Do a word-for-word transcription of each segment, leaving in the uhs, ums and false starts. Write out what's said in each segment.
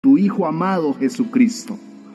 tu Hijo amado Jesucristo.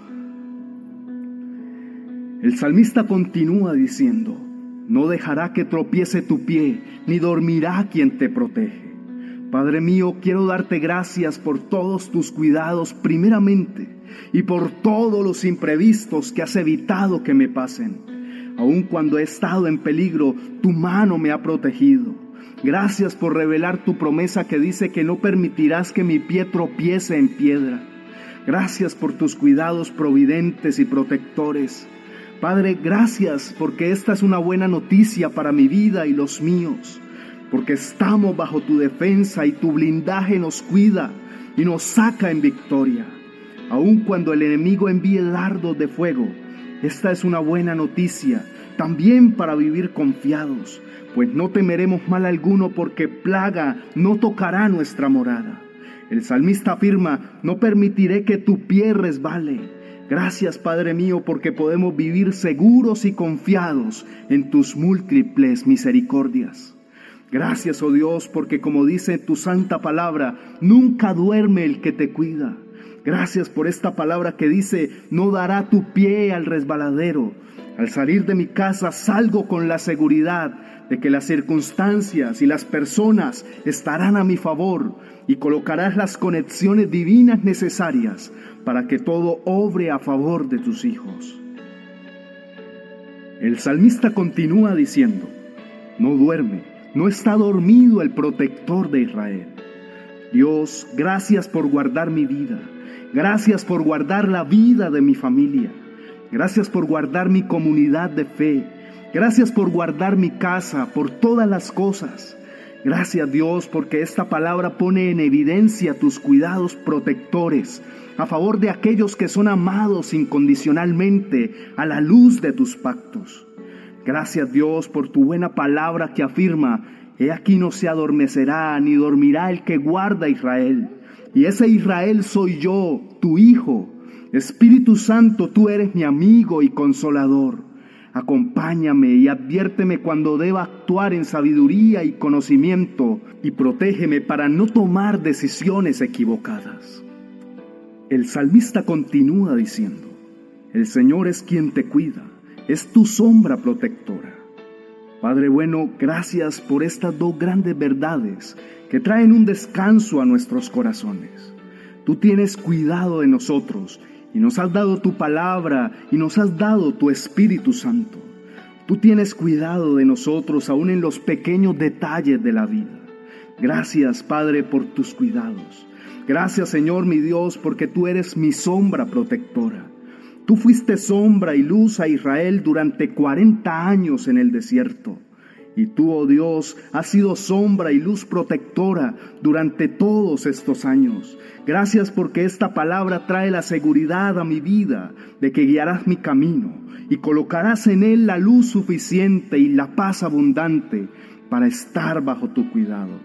El salmista continúa diciendo: no dejará que tropiece tu pie, ni dormirá quien te protege. Padre mío, quiero darte gracias por todos tus cuidados primeramente y por todos los imprevistos que has evitado que me pasen. Aun cuando he estado en peligro, tu mano me ha protegido. Gracias por revelar tu promesa que dice que no permitirás que mi pie tropiece en piedra. Gracias por tus cuidados providentes y protectores. Padre, gracias porque esta es una buena noticia para mi vida y los míos, porque estamos bajo tu defensa y tu blindaje nos cuida y nos saca en victoria. Aun cuando el enemigo envíe dardos de fuego, esta es una buena noticia también para vivir confiados, pues no temeremos mal alguno porque plaga no tocará nuestra morada. El salmista afirma: no permitiré que tu pie resbale. Gracias, Padre mío, porque podemos vivir seguros y confiados en tus múltiples misericordias. Gracias, oh Dios, porque como dice tu santa palabra, nunca duerme el que te cuida. Gracias por esta palabra que dice: no dará tu pie al resbaladero. Al salir de mi casa salgo con la seguridad de que las circunstancias y las personas estarán a mi favor y colocarás las conexiones divinas necesarias para que todo obre a favor de tus hijos. El salmista continúa diciendo: no duerme, no está dormido el protector de Israel. Dios, gracias por guardar mi vida. Gracias por guardar la vida de mi familia. Gracias por guardar mi comunidad de fe. Gracias por guardar mi casa, por todas las cosas. Gracias, Dios, porque esta palabra pone en evidencia tus cuidados protectores a favor de aquellos que son amados incondicionalmente a la luz de tus pactos. Gracias, Dios, por tu buena palabra que afirma: he aquí no se adormecerá ni dormirá el que guarda a Israel. Y ese Israel soy yo, tu Hijo. Espíritu Santo, tú eres mi amigo y consolador. Acompáñame y adviérteme cuando deba actuar en sabiduría y conocimiento, y protégeme para no tomar decisiones equivocadas. El salmista continúa diciendo: el Señor es quien te cuida, es tu sombra protectora. Padre bueno, gracias por estas dos grandes verdades que traen un descanso a nuestros corazones. Tú tienes cuidado de nosotros y nos has dado tu palabra y nos has dado tu Espíritu Santo. Tú tienes cuidado de nosotros aún en los pequeños detalles de la vida. Gracias, Padre, por tus cuidados. Gracias, Señor mi Dios, porque tú eres mi sombra protectora. Tú fuiste sombra y luz a Israel durante cuarenta años en el desierto. Y tú, oh Dios, has sido sombra y luz protectora durante todos estos años. Gracias porque esta palabra trae la seguridad a mi vida de que guiarás mi camino y colocarás en él la luz suficiente y la paz abundante para estar bajo tu cuidado.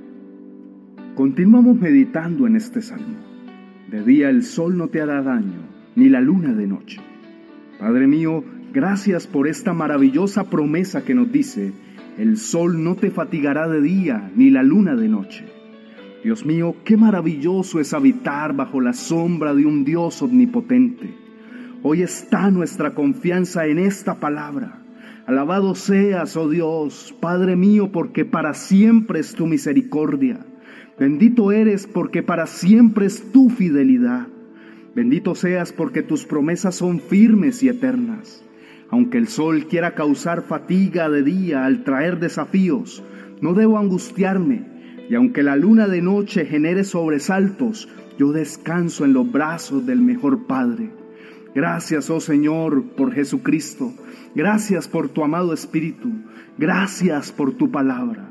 Continuamos meditando en este salmo. De día el sol no te hará daño, ni la luna de noche. Padre mío, gracias por esta maravillosa promesa que nos dice: el sol no te fatigará de día, ni la luna de noche. Dios mío, qué maravilloso es habitar bajo la sombra de un Dios omnipotente. Hoy está nuestra confianza en esta palabra. Alabado seas, oh Dios, Padre mío, porque para siempre es tu misericordia. Bendito eres porque para siempre es tu fidelidad. Bendito seas porque tus promesas son firmes y eternas. Aunque el sol quiera causar fatiga de día al traer desafíos, no debo angustiarme. Y aunque la luna de noche genere sobresaltos, yo descanso en los brazos del mejor Padre. Gracias, oh Señor, por Jesucristo. Gracias por tu amado Espíritu. Gracias por tu palabra.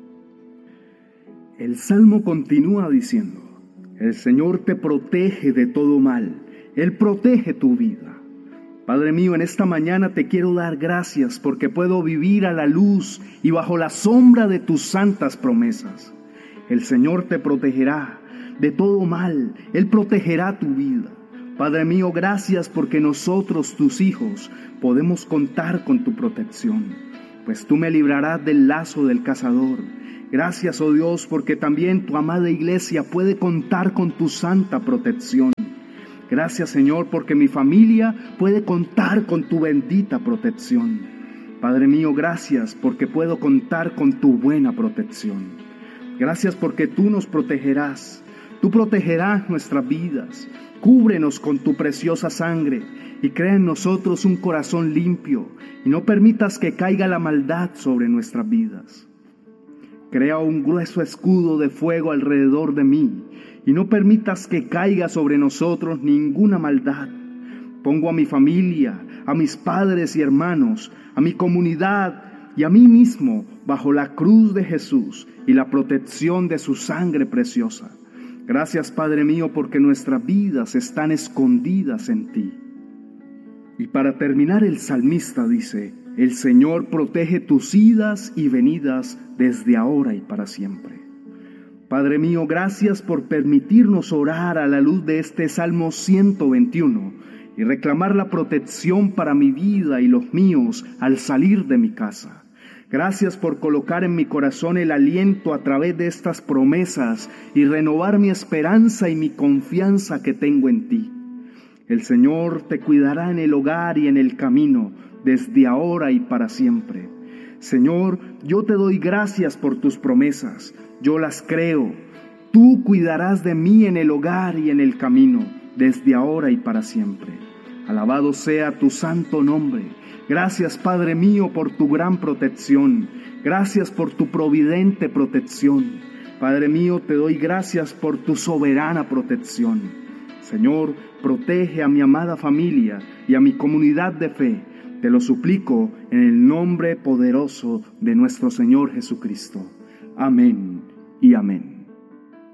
El Salmo continúa diciendo: el Señor te protege de todo mal. Él protege tu vida. Padre mío, en esta mañana te quiero dar gracias porque puedo vivir a la luz y bajo la sombra de tus santas promesas. El Señor te protegerá de todo mal. Él protegerá tu vida. Padre mío, gracias porque nosotros, tus hijos, podemos contar con tu protección. pues tú me librarás del lazo del cazador. Gracias, oh Dios, porque también tu amada iglesia puede contar con tu santa protección. Gracias, Señor, porque mi familia puede contar con tu bendita protección. Padre mío, gracias porque puedo contar con tu buena protección. Gracias porque tú nos protegerás. Tú protegerás nuestras vidas. Cúbrenos con tu preciosa sangre y crea en nosotros un corazón limpio y no permitas que caiga la maldad sobre nuestras vidas. Crea un grueso escudo de fuego alrededor de mí y no permitas que caiga sobre nosotros ninguna maldad. Pongo a mi familia, a mis padres y hermanos, a mi comunidad y a mí mismo bajo la cruz de Jesús y la protección de su sangre preciosa. Gracias, Padre mío, porque nuestras vidas están escondidas en ti. Y para terminar, el salmista dice: el Señor protege tus idas y venidas desde ahora y para siempre. Padre mío, gracias por permitirnos orar a la luz de este Salmo ciento veintiuno y reclamar la protección para mi vida y los míos al salir de mi casa. Gracias por colocar en mi corazón el aliento a través de estas promesas y renovar mi esperanza y mi confianza que tengo en ti. El Señor te cuidará en el hogar y en el camino, desde ahora y para siempre. Señor, yo te doy gracias por tus promesas. Yo las creo. Tú cuidarás de mí en el hogar y en el camino, desde ahora y para siempre. Alabado sea tu santo nombre. Gracias, Padre mío, por tu gran protección. Gracias por tu providente protección. Padre mío, te doy gracias por tu soberana protección. Señor, protege a mi amada familia y a mi comunidad de fe. Te lo suplico en el nombre poderoso de nuestro Señor Jesucristo. Amén y amén.